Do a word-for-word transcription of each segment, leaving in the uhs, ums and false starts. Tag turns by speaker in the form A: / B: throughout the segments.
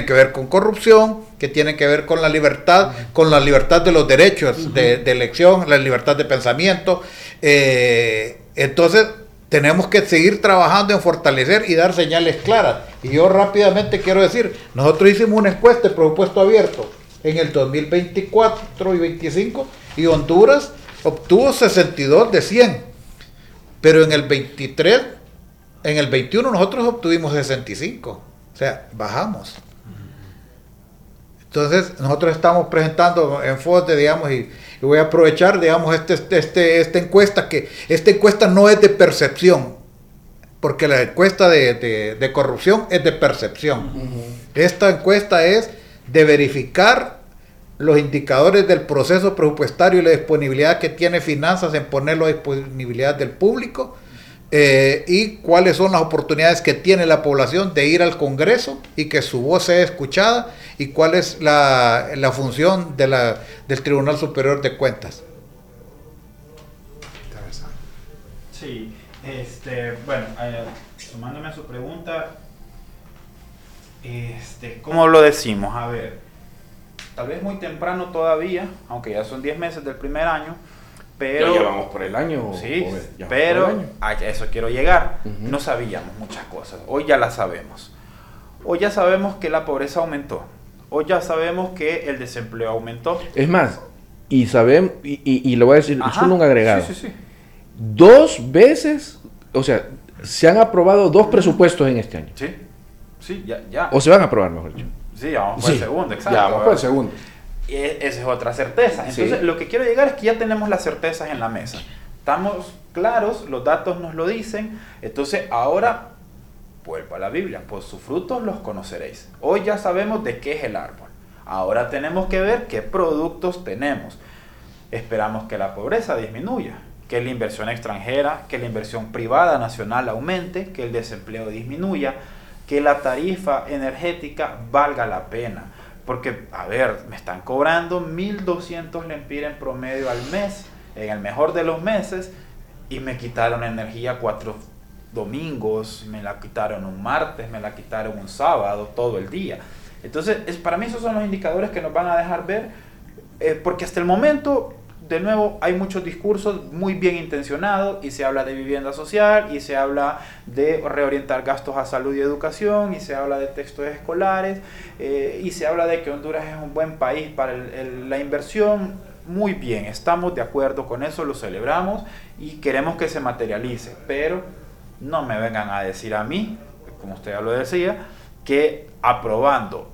A: tienen que ver con corrupción, que tienen que ver con la libertad, uh-huh. con la libertad de los derechos uh-huh. de, de elección, la libertad de pensamiento. Eh, entonces, tenemos que seguir trabajando en fortalecer y dar señales claras. Y yo rápidamente quiero decir, nosotros hicimos una encuesta de presupuesto abierto en el dos mil veinticuatro y veinticinco y Honduras obtuvo sesenta y dos de cien, pero en el veintitrés, en el veintiuno nosotros obtuvimos sesenta y cinco, o sea, bajamos. Entonces nosotros estamos presentando en FODE, digamos, y, y voy a aprovechar, digamos, este, este, esta encuesta, que esta encuesta no es de percepción, porque la encuesta de, de, de corrupción es de percepción. Uh-huh. Esta encuesta es de verificar los indicadores del proceso presupuestario y la disponibilidad que tiene finanzas en ponerlo a disponibilidad del público, eh, y cuáles son las oportunidades que tiene la población de ir al Congreso y que su voz sea escuchada, y cuál es la, la función de la, del Tribunal Superior de Cuentas.
B: Interesante. Sí, este, bueno, eh, sumándome a su pregunta, este, ¿cómo lo decimos? A ver, tal vez muy temprano todavía, aunque ya son diez meses del primer año, pero...
C: Ya vamos por el año.
B: Sí, pero a eso quiero llegar. Uh-huh. No sabíamos muchas cosas, hoy ya las sabemos. Hoy ya sabemos que la pobreza aumentó, hoy ya sabemos que el desempleo aumentó.
C: Es más, y sabemos, y, y, y le voy a decir,
B: Ajá,
C: solo un agregado.
B: Sí, sí, sí.
C: Dos veces, o sea, se han aprobado dos presupuestos en este año.
B: Sí, sí, ya, ya.
C: O se van a aprobar, mejor dicho.
B: Sí, ya vamos por
C: sí.
B: el segundo, exacto.
C: Ya vamos por el segundo.
B: Y esa es otra certeza. Entonces, sí. lo que quiero llegar es que ya tenemos las certezas en la mesa. Estamos claros, los datos nos lo dicen. Entonces, ahora, vuelvo a la Biblia, por sus frutos los conoceréis. Hoy ya sabemos de qué es el árbol. Ahora tenemos que ver qué productos tenemos. Esperamos que la pobreza disminuya, que la inversión extranjera, que la inversión privada nacional aumente, que el desempleo disminuya, que la tarifa energética valga la pena. Porque, a ver, me están cobrando mil doscientos lempiras en promedio al mes, en el mejor de los meses, y me quitaron energía cuatro domingos, me la quitaron un martes, me la quitaron un sábado, todo el día. Entonces, es, para mí esos son los indicadores que nos van a dejar ver, eh, porque hasta el momento, de nuevo, hay muchos discursos muy bien intencionados y se habla de vivienda social y se habla de reorientar gastos a salud y educación y se habla de textos escolares eh, y se habla de que Honduras es un buen país para el, el, la inversión. Muy bien, estamos de acuerdo con eso, lo celebramos y queremos que se materialice, pero no me vengan a decir a mí, como usted ya lo decía, que aprobando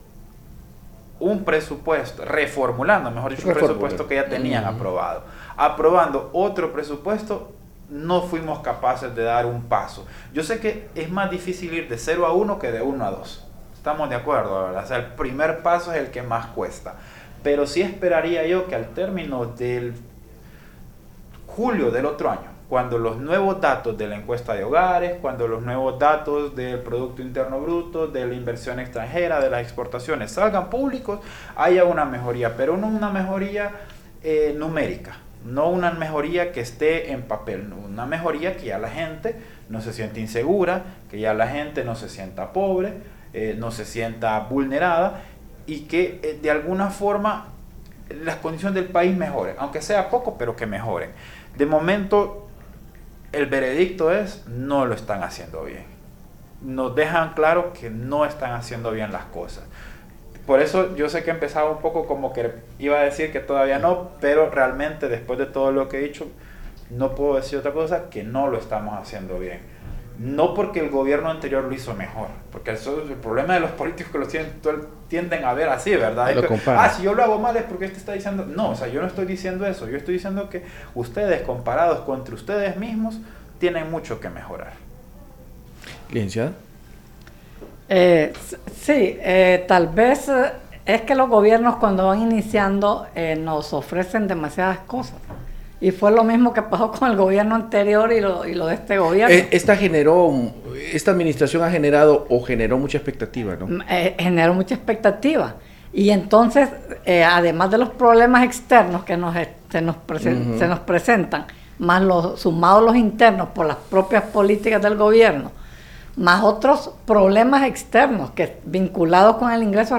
B: un presupuesto, reformulando, mejor dicho, un presupuesto que ya tenían uh-huh. aprobado, aprobando otro presupuesto, no fuimos capaces de dar un paso. Yo sé que es más difícil ir de cero a uno que de uno a dos. Estamos de acuerdo, ¿verdad? O sea, el primer paso es el que más cuesta. Pero sí esperaría yo que al término del julio del otro año, cuando los nuevos datos de la encuesta de hogares, cuando los nuevos datos del Producto Interno Bruto, de la inversión extranjera, de las exportaciones salgan públicos, haya una mejoría, pero no una mejoría eh, numérica, no una mejoría que esté en papel, no, una mejoría que ya la gente no se sienta insegura, que ya la gente no se sienta pobre, eh, no se sienta vulnerada y que eh, de alguna forma las condiciones del país mejoren, aunque sea poco, pero que mejoren. De momento, el veredicto es, no lo están haciendo bien. Nos dejan claro que no están haciendo bien las cosas. Por eso yo sé que empezaba un poco como que iba a decir que todavía no, pero realmente después de todo lo que he dicho, no puedo decir otra cosa que no lo estamos haciendo bien. No porque el gobierno anterior lo hizo mejor, porque eso es el problema de los políticos que lo tienden, tienden a ver así, ¿verdad? Es que, ah, si yo lo hago mal es porque este está diciendo... No, o sea, yo no estoy diciendo eso, yo estoy diciendo que ustedes, comparados contra ustedes mismos, tienen mucho que mejorar.
C: ¿Licenciada?
D: Eh, sí, eh, tal vez eh, es que los gobiernos cuando van iniciando eh, nos ofrecen demasiadas cosas. Y fue lo mismo que pasó con el gobierno anterior y lo, y lo de este gobierno.
C: Esta generó, esta administración ha generado o generó mucha expectativa, ¿no?
D: Eh, generó mucha expectativa. Y entonces, eh, además de los problemas externos que nos, se, nos presen, uh-huh. se nos presentan, más los sumados los internos por las propias políticas del gobierno, más otros problemas externos que vinculados con el ingreso